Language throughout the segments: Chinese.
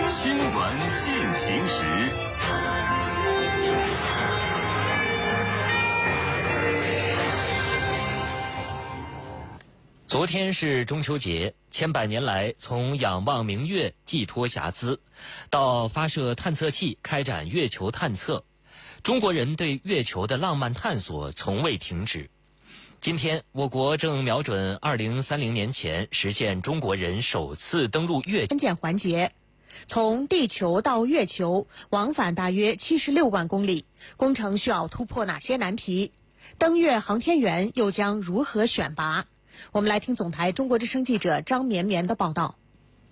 新闻进行时。昨天是中秋节，千百年来，从仰望明月、寄托遐思，到发射探测器开展月球探测，中国人对月球的浪漫探索从未停止。今天，我国正瞄准2030年前实现中国人首次登陆月球。 关键环节，从地球到月球往返大约76万公里，工程需要突破哪些难题？登月航天员又将如何选拔？我们来听总台中国之声记者张绵绵的报道。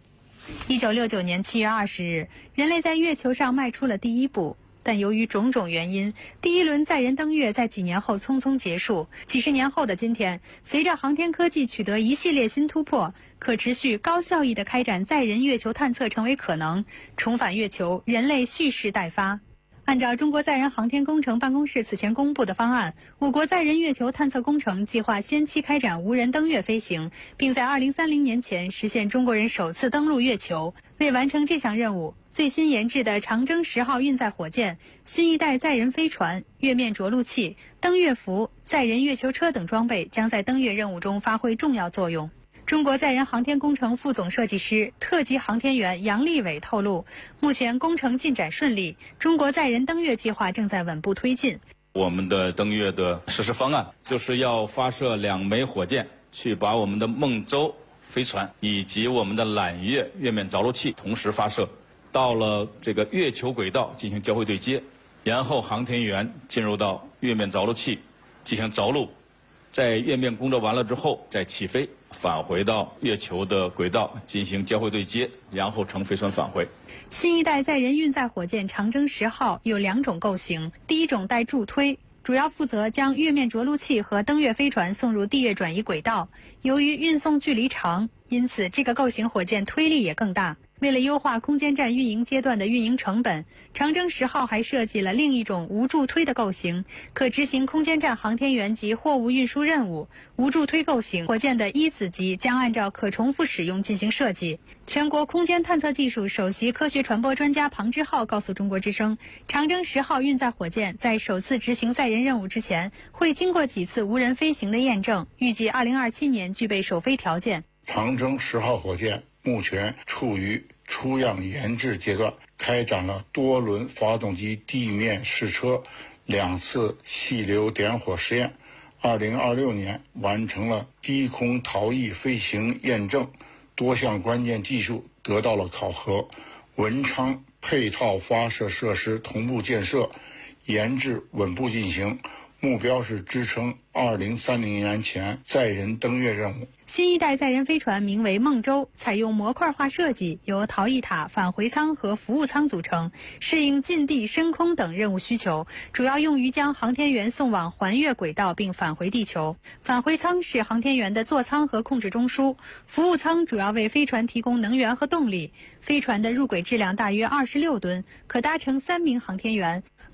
1969年7月20日，人类在月球上迈出了第一步。但由于种种原因，第一轮载人登月在几年后匆匆结束。几十年后的今天，随着航天科技取得一系列新突破，可持续高效益地开展载人月球探测成为可能。重返月球，人类蓄势待发。按照中国载人航天工程办公室此前公布的方案，我国载人月球探测工程计划先期开展无人登月飞行，并在2030年前实现中国人首次登陆月球。为完成这项任务，最新研制的长征10号运载火箭、新一代载人飞船、月面着陆器、登月服、载人月球车等装备将在登月任务中发挥重要作用。中国载人航天工程副总设计师、特级航天员杨立伟透露，目前工程进展顺利，中国载人登月计划正在稳步推进。 我们的登月的实施方案就是要发射2枚火箭，去把我们的梦舟飞船以及我们的揽月月面着陆器同时发射，到了这个月球轨道进行交会对接，然后航天员进入到月面着陆器进行着陆，在月面工作完了之后再起飞，返回到月球的轨道进行交会对接，然后乘飞船返回。 新一代载人运载火箭长征10号有2种构型，第一种带助推，主要负责将月面着陆器和登月飞船送入地月转移轨道。由于运送距离长，因此这个构型火箭推力也更大。为了优化空间站运营阶段的运营成本，长征10号还设计了另一种无助推的构型，可执行空间站航天员及货物运输任务。无助推构型火箭的1子级将按照可重复使用进行设计。全国空间探测技术首席科学传播专家庞之浩告诉中国之声，长征10号运载火箭在首次执行载人任务之前，会经过几次无人飞行的验证，预计2027年具备首飞条件。 长征10号火箭目前处于初样研制阶段，开展了多轮发动机地面试车、2次气流点火实验。2026年完成了低空逃逸飞行验证，多项关键技术得到了考核。文昌配套发射设施同步建设，研制稳步进行，目标是支撑2030年前载人登月任务。 新一代载人飞船名为梦舟，采用模块化设计，由逃逸塔、返回舱和服务舱组成，适应近地、深空等任务需求，主要用于将航天员送往环月轨道并返回地球。返回舱是航天员的座舱和控制中枢，服务舱主要为飞船提供能源和动力。飞船的入轨质量大约26吨，可搭乘3名航天员。